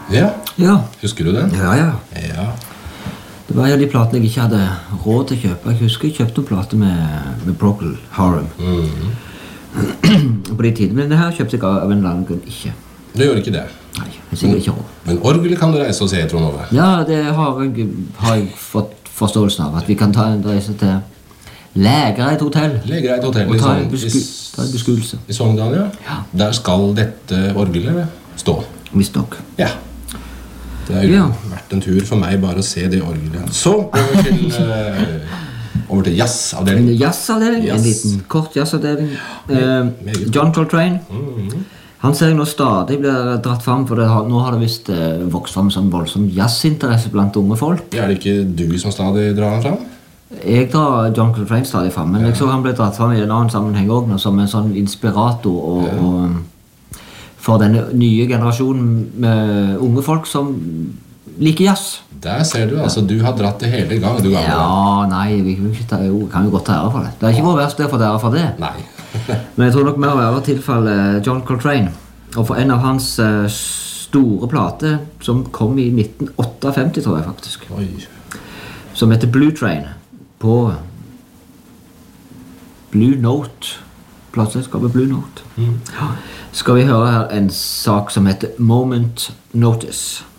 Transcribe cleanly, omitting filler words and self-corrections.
Ja, Ja. husker du den? Ja. Ja. Det var en av de platene jeg ikke hadde råd til å kjøpe. Jeg husker jeg kjøpte en plate med Procol Harum. På de tidene, men det her kjøpte jeg av en eller annen grunn ikke. Du gjør ikke det. Nei, jeg sikkert ikke råd. Men orgelet kan du reise og se, Trond Ove. Ja, det har jeg fått forståelsen av. At vi kan ta en reise til Lægereid hotell. Lægereid hotell Og ta en i beskuelse. I Sogndal, ja. Ja. Der skal dette orgelet stå. Visst nok. Ja. Det har jo vært en tur for meg bare å se det orgelet. Så over til jazzavdelingen. En jazzavdeling, en liten kort jazzavdeling. John Coltrane. Han ser jeg nå stadig blir dratt frem, for nå har det vist vokst frem sånn voldsom jazzinteresse blant unge folk. Er det ikke du som stadig drar han frem? Jeg drar John Coltrane stadig frem, men jeg så han ble dratt frem i en annen sammenheng også, som en sånn inspirator og for denne nye generasjonen med unge folk som liker jazz. Der ser du, altså du har dratt det hele gang, du gamle. Ja, nei, vi kan jo godt ta ære for det. Det er ikke vår verst det for ære for det. Nei. Men jeg tror nok mer å være tilfelle John Coltrane. Og for en av hans store plater, som kom i 1958, tror jeg faktisk. Oi. Som heter Blue Train, på Blue Note. Plateselskapet Blue Note. Ja. Skal vi høre her en sak som heter Moment Notice.